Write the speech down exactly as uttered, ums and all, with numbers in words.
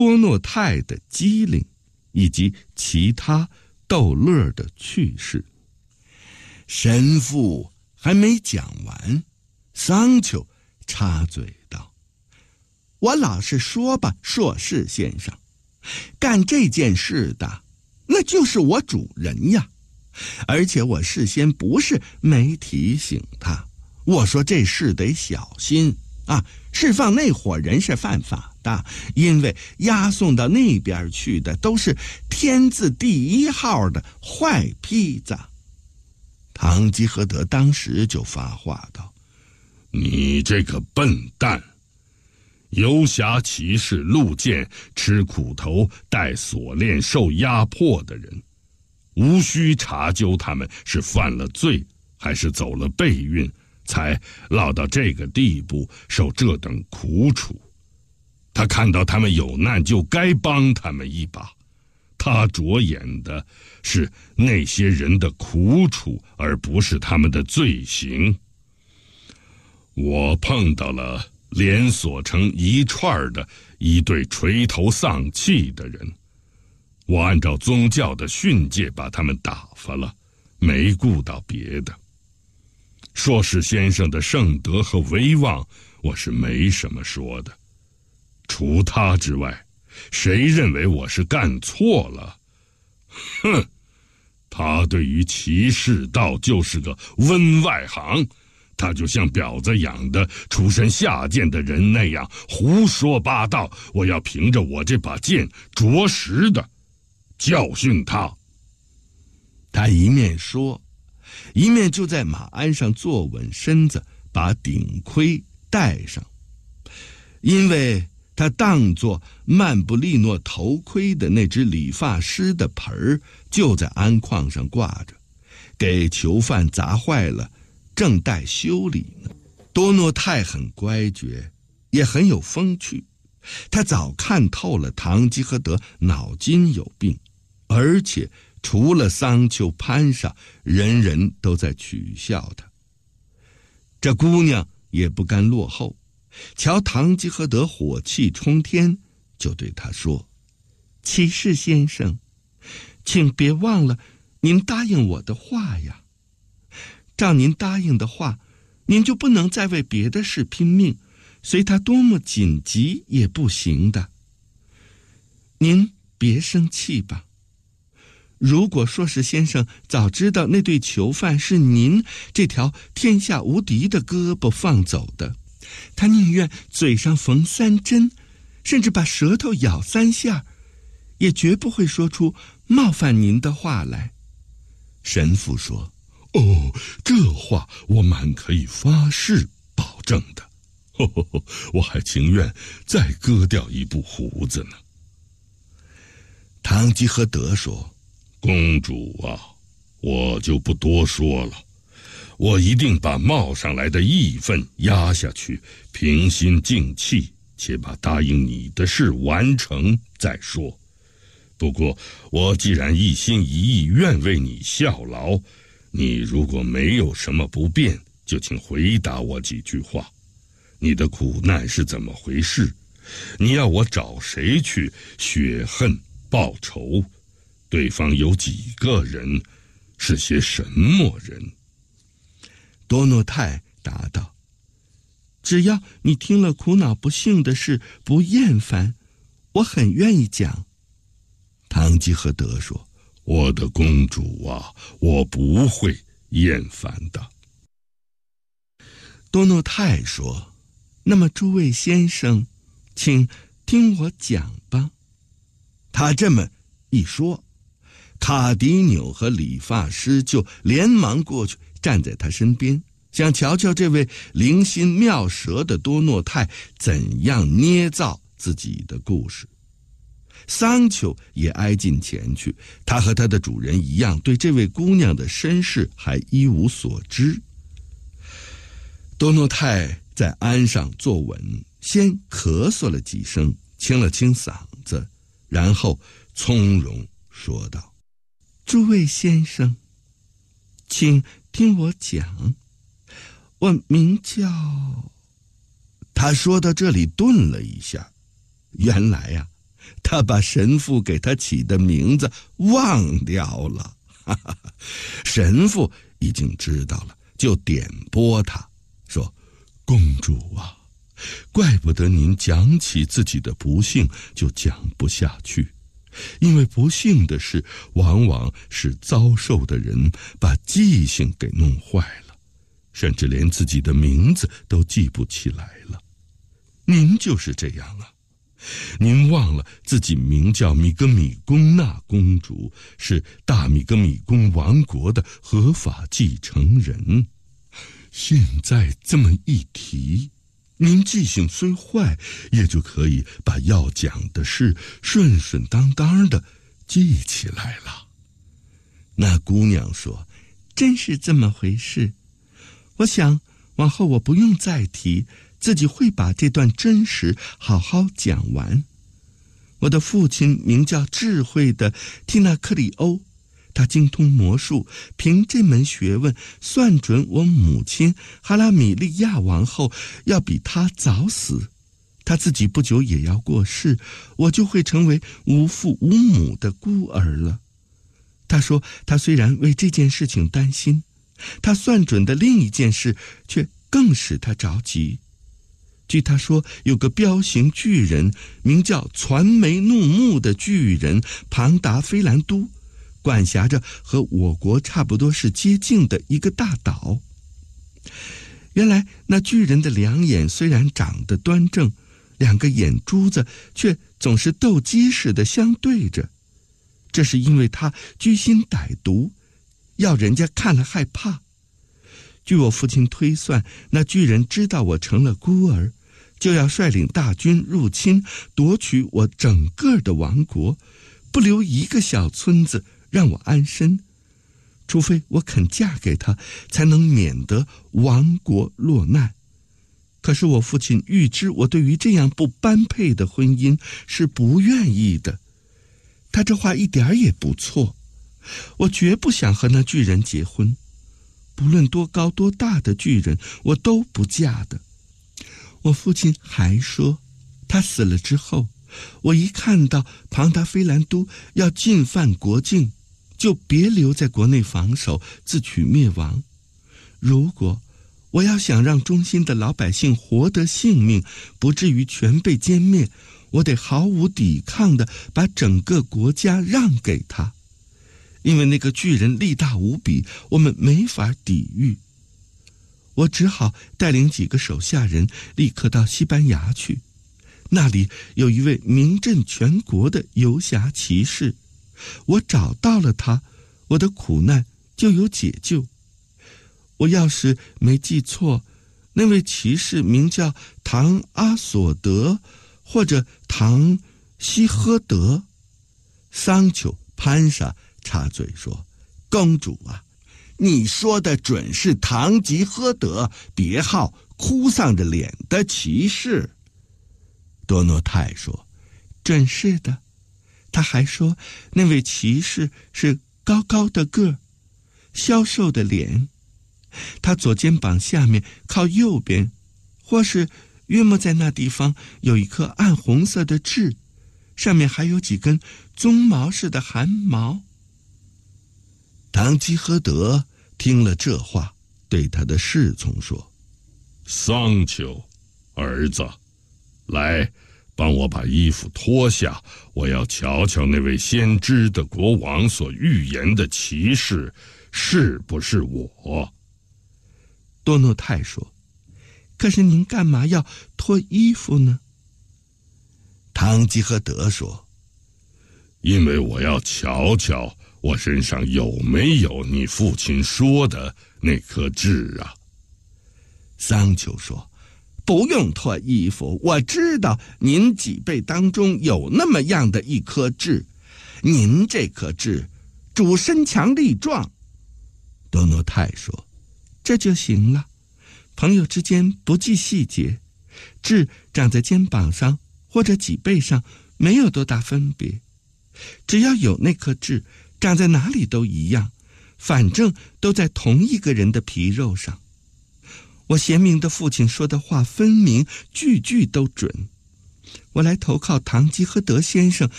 多诺泰的机灵，以及其他逗乐的趣事。神父还没讲完，桑丘插嘴道：“我老实说吧，硕士先生，干这件事的那就是我主人呀，而且我事先不是没提醒他，我说这事得小心啊，释放那伙人是犯法的，因为押送到那边去的都是天字第一号的坏坯子。”堂吉诃德当时就发话道：“ 你这个笨蛋！游侠骑士路见吃苦头戴锁链受压迫的人，无需查究他们是犯了罪还是走了背运，才落到这个地步受这等苦楚。他看到他们有难，就该帮他们一把。他着眼的是那些人的苦楚，而不是他们的罪行。我碰到了连锁成一串的一对垂头丧气的人，我按照宗教的训诫把他们打发了，没顾到别的。硕士先生的圣德和威望我是没什么说的，除他之外，谁认为我是干错了？哼，他对于骑士道就是个温外行，他就像婊子养的出身下贱的人那样胡说八道，我要凭着我这把剑着实的教训他。 他一面说，一面就在马鞍上坐稳身子，把顶盔戴上。因为他当作曼布利诺头盔的那只理发师的盆儿就在鞍框上挂着，给囚犯砸坏了，正待修理呢。多诺泰很乖觉，也很有风趣，他早看透了堂吉诃德脑筋有病，而且除了桑丘潘莎，人人都在取笑他。这姑娘也不甘落后，瞧堂吉诃德火气冲天，就对他说：“骑士先生，请别忘了您答应我的话呀。照您答应的话，您就不能再为别的事拼命，随他多么紧急也不行的。您别生气吧。如果硕士先生早知道那对囚犯是您这条天下无敌的胳膊放走的，他宁愿嘴上缝三针，甚至把舌头咬三下，也绝不会说出冒犯您的话来。”神父说：“ 哦，这话我满可以发誓保证的。呵呵呵，我还情愿再割掉一部胡子呢。” 堂吉诃德说：“ 公主啊，我就不多说了，我一定把冒上来的义愤压下去，平心静气，且把答应你的事完成再说。不过我既然一心一意愿为你效劳，你如果没有什么不便，就请回答我几句话。你的苦难是怎么回事？你要我找谁去雪恨报仇？对方有几个人？是些什么人？” 多诺泰答道：“只要你听了苦恼不幸的事不厌烦，我很愿意讲。” 堂吉诃德说：“ 我的公主啊，我不会厌烦的。” 多诺泰说：“那么诸位先生，请听我讲吧。”他这么一说，卡迪纽和理发师就连忙过去站在他身边，想瞧瞧这位灵心妙舌的多诺泰怎样捏造自己的故事。桑丘也挨近前去，他和他的主人一样，对这位姑娘的身世还一无所知。多诺泰在鞍上坐稳，先咳嗽了几声，清了清嗓子，然后从容说道：“诸位先生，请听我讲。我名叫……”他说到这里顿了一下，原来呀、啊， 他把神父给他起的名字忘掉了。哈哈，神父已经知道了，就点拨他说：“公主啊，怪不得您讲起自己的不幸就讲不下去，因为不幸的事往往是遭受的人把记性给弄坏了，甚至连自己的名字都记不起来了。您就是这样啊，您忘了自己名叫米格米贡娜公主，是大米格米宫王国的合法继承人。现在这么一提，您记性虽坏，也就可以把要讲的事顺顺当当的记起来了。”那姑娘说：“真是这么回事，我想往后我不用再提，自己会把这段真实好好讲完。我的父亲名叫智慧的蒂纳克里欧，他精通魔术，凭这门学问算准我母亲哈拉米利亚王后要比他早死，他自己不久也要过世，我就会成为无父无母的孤儿了。他说他虽然为这件事情担心，他算准的另一件事却更使他着急。据他说，有个彪形巨人，名叫传媒怒目的巨人庞达菲兰都，管辖着和我国差不多是接近的一个大岛。原来那巨人的两眼虽然长得端正，两个眼珠子却总是斗鸡似的相对着，这是因为他居心歹毒，要人家看了害怕。据我父亲推算，那巨人知道我成了孤儿，就要率领大军入侵，夺取我整个的王国，不留一个小村子让我安身，除非我肯嫁给他，才能免得亡国落难。可是我父亲预知我对于这样不般配的婚姻是不愿意的，他这话一点也不错，我绝不想和那巨人结婚，不论多高多大的巨人，我都不嫁的。我父亲还说，他死了之后，我一看到庞达菲兰都要进犯国境，就别留在国内防守，自取灭亡。如果我要想让忠心的老百姓活得性命，不至于全被歼灭，我得毫无抵抗地把整个国家让给他。因为那个巨人力大无比，我们没法抵御。我只好带领几个手下人立刻到西班牙去，那里有一位名震全国的游侠骑士，我找到了他，我的苦难就有解救。我要是没记错，那位骑士名叫唐阿索德，或者唐西呵德。桑丘潘莎插嘴说：“公主啊，你说的准是唐吉诃德，别号哭丧着脸的骑士。”多诺泰说：“准是的。”他还说，那位骑士是高高的个儿，消瘦的脸，他左肩膀下面靠右边，或是约莫在那地方有一颗暗红色的痣，上面还有几根鬃毛似的汗毛。唐吉诃德听了这话，对他的侍从说：“ 桑丘，儿子，来，帮我把衣服脱下，我要瞧瞧那位先知的国王所预言的骑士是不是我。” 多诺泰说：“可是您干嘛要脱衣服呢？”唐吉诃德说：“ 因为我要瞧瞧我身上有没有你父亲说的那颗痣啊。” 桑丘说：“不用脱衣服，我知道您脊背当中有那么样的一颗痣，您这颗痣主身强力壮。”多诺泰说：“这就行了，朋友之间不计细节，痣长在肩膀上或者脊背上没有多大分别，只要有那颗痣，长在哪里都一样，反正都在同一个人的皮肉上。我贤明的父亲说的话分明，句句都准。 我来投靠唐吉诃德先生，